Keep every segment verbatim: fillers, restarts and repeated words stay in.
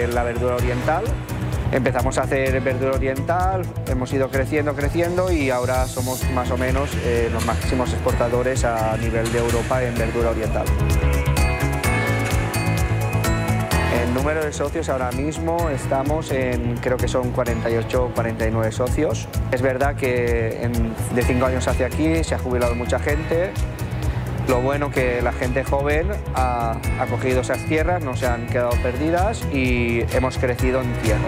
de la verdura oriental. Empezamos a hacer verdura oriental, hemos ido creciendo, creciendo y ahora somos más o menos eh, los máximos exportadores a nivel de Europa en verdura oriental. El número de socios ahora mismo estamos en, creo que son cuarenta y ocho, cuarenta y nueve socios. Es verdad que en, de cinco años hacia aquí se ha jubilado mucha gente. Lo bueno que la gente joven ha, ha cogido esas tierras, no se han quedado perdidas y hemos crecido en tierra.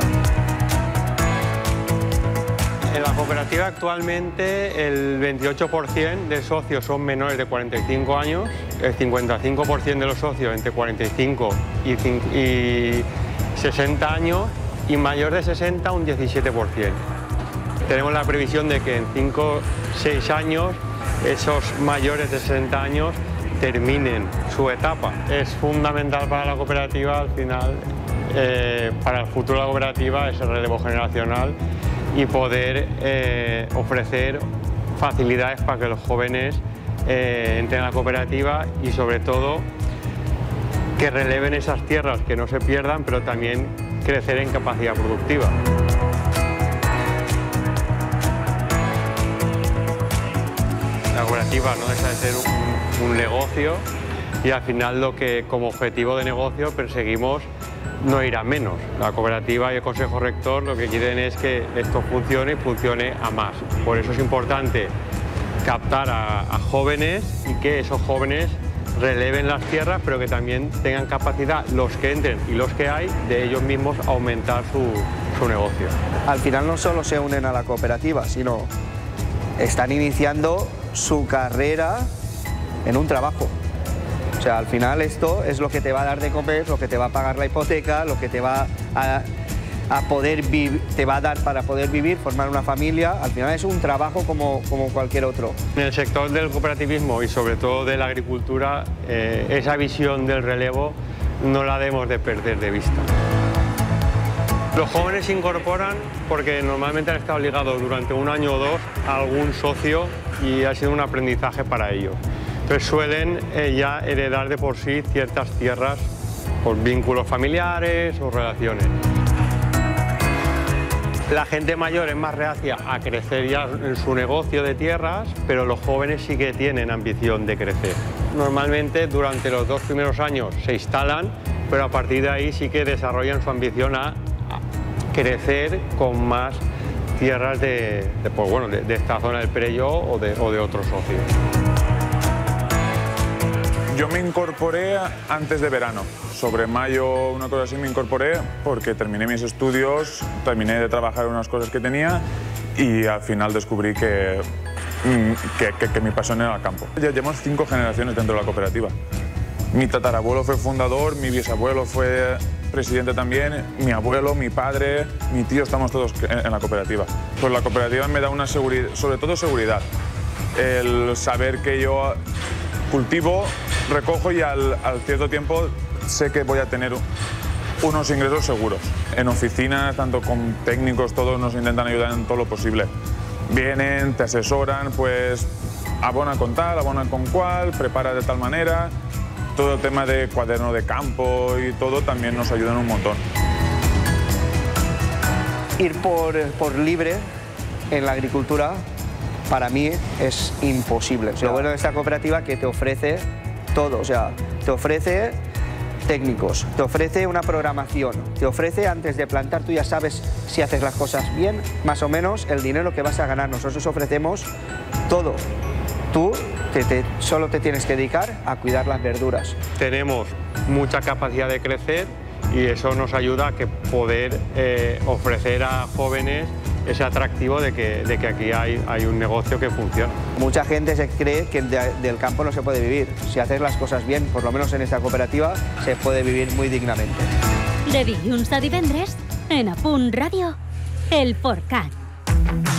En la cooperativa actualmente el veintiocho por ciento de socios son menores de cuarenta y cinco años, el cincuenta y cinco por ciento de los socios entre cuarenta y cinco y sesenta años y mayor de sesenta un diecisiete por ciento. Tenemos la previsión de que en cinco o seis años esos mayores de sesenta años terminen su etapa. Es fundamental para la cooperativa, al final, eh, para el futuro de la cooperativa, ese relevo generacional y poder eh, ofrecer facilidades para que los jóvenes eh, entren a la cooperativa y sobre todo que releven esas tierras, que no se pierdan, pero también crecer en capacidad productiva. La cooperativa no deja de ser un, un negocio y al final lo que como objetivo de negocio perseguimos no ir a menos. La cooperativa y el Consejo Rector lo que quieren es que esto funcione y funcione a más. Por eso es importante captar a, a jóvenes y que esos jóvenes releven las tierras, pero que también tengan capacidad, los que entren y los que hay, de ellos mismos aumentar su, su negocio. Al final no solo se unen a la cooperativa, sino están iniciando su carrera en un trabajo. O sea, al final esto es lo que te va a dar de comer, lo que te va a pagar la hipoteca, lo que te va a, a poder vivir, te va a dar para poder vivir, formar una familia. Al final es un trabajo como, como cualquier otro. En el sector del cooperativismo y sobre todo de la agricultura, eh, esa visión del relevo no la debemos de perder de vista. Los jóvenes se incorporan porque normalmente han estado ligados durante un año o dos a algún socio y ha sido un aprendizaje para ellos. Entonces suelen eh, ya heredar de por sí ciertas tierras por vínculos familiares o relaciones. La gente mayor es más reacia a crecer ya en su negocio de tierras, pero los jóvenes sí que tienen ambición de crecer. Normalmente durante los dos primeros años se instalan, pero a partir de ahí sí que desarrollan su ambición a crecer con más tierras de, de, pues bueno, de, de esta zona del Perelló o de, o de otros socios. Yo me incorporé antes de verano, sobre mayo, una cosa así, me incorporé porque terminé mis estudios, terminé de trabajar unas cosas que tenía y al final descubrí que, que, que, que mi pasión era el campo. Ya llevamos cinco generaciones dentro de la cooperativa. Mi tatarabuelo fue fundador, mi bisabuelo fue presidente también, mi abuelo, mi padre, mi tío, estamos todos en la cooperativa. Pues la cooperativa me da una seguridad, sobre todo seguridad, el saber que yo cultivo, recojo y al, al cierto tiempo sé que voy a tener unos ingresos seguros. En oficinas, tanto con técnicos, todos nos intentan ayudar en todo lo posible. Vienen, te asesoran, pues abona con tal, abona con cual, prepara de tal manera. Todo el tema de cuaderno de campo y todo también nos ayudan un montón. Ir por, por libre en la agricultura para mí es imposible. O sea, lo bueno de esta cooperativa es que te ofrece todo, o sea, te ofrece técnicos, te ofrece una programación, te ofrece antes de plantar, tú ya sabes si haces las cosas bien, más o menos el dinero que vas a ganar. Nosotros ofrecemos todo. Tú te, te, solo te tienes que dedicar a cuidar las verduras. Tenemos mucha capacidad de crecer y eso nos ayuda a que poder eh, ofrecer a jóvenes ese atractivo de que, de que aquí hay, hay un negocio que funciona. Mucha gente se cree que de, del campo no se puede vivir. Si haces las cosas bien, por lo menos en esta cooperativa, se puede vivir muy dignamente. De dilluns a divendres, en A Punt Ràdio, el Forcat.